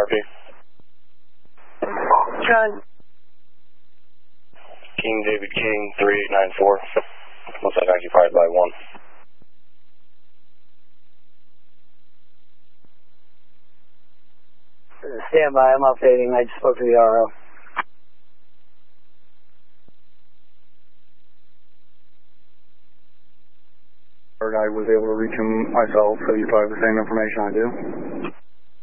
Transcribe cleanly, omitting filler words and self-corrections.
copy. John. King David King, 3894. Looks like occupied by 1. Stand by, I'm updating. I just spoke to the RO. I was able to reach him myself, so you probably have the same information I do.